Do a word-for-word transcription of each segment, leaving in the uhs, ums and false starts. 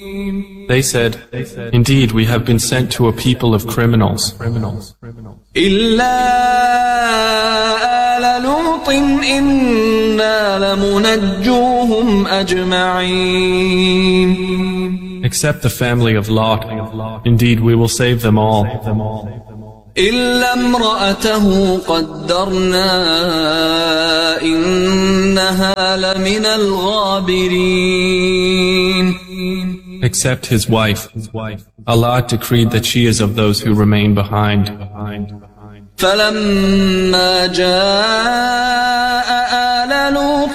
They said, indeed, we have been sent to a people of criminals. إِلَّا آلَ لُوطٍ إِنَّا لَمُنَجُّوهُمْ أَجْمَعِينَ Except the family of Lot. Indeed, we will save them all. إِلَّا امْرَأَتَهُ قَدَّرْنَا إِنَّهَا لَمِنَ الْغَابِرِينَ Except his wife. Allah decreed that she is of those who remain behind. فَلَمَّا جَاءَ آلَ لُوطٍ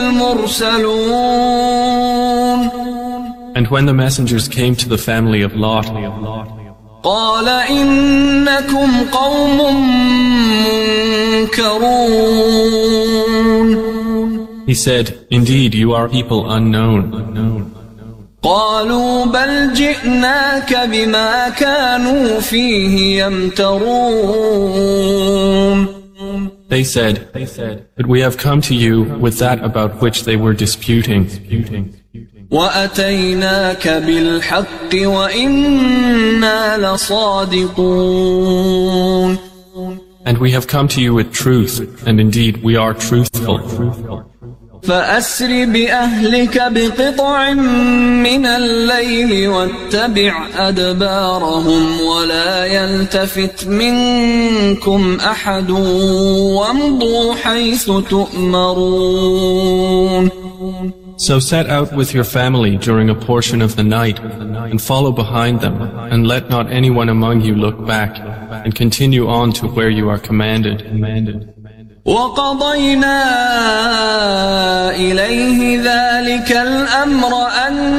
الْمُرْسَلُونَ And when the messengers came to the family of Lot, قال إنكم قوم منكرون he said, indeed, you are people unknown. قالوا بل جئناك بما كانوا فيه يمترون They said, but we have come to you with that about which they were disputing. وَأَتَيْنَاكَ بِالْحَقِّ وَإِنَّا لَصَادِقُونَ And we have come to you with truth, and indeed we are truthful. فَأَسْرِ بِأَهْلِكَ بِقِطْعٍ مِّنَ اللَّيْلِ وَاتَّبِعْ أَدْبَارَهُمْ وَلَا يَلْتَفِتْ مِنكُمْ أَحَدٌ وَامْضُوا حَيْثُ تُؤْمَرُونَ So set out with your family during a portion of the night, and follow behind them, and let not anyone among you look back, and continue on to where you are commanded. وَقَضَيْنَا إِلَيْهِ ذَلِكَ الْأَمْرَ أَنَّ